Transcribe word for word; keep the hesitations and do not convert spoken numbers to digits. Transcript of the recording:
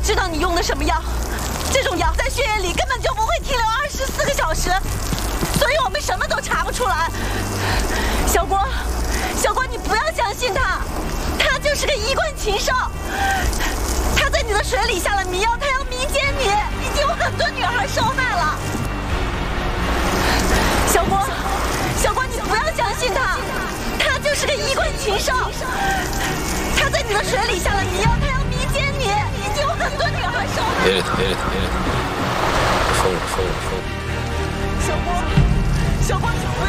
知道你用的什么药，这种药在血液里根本就不会停留二十四个小时，所以我们什么都查不出来。小郭，小郭，你不要相信他，他就是个衣冠禽兽。他在你的水里下了迷药，他要迷奸你，已经有很多女孩受害了。小郭，小郭，你不要相信他，他就是个衣冠禽兽。他在你的水里下了迷药，他要迷奸你，已经有很多女孩受害了。 别理他，别理他，别理他，疯了，疯了，疯了。 小郭，小郭，你不要。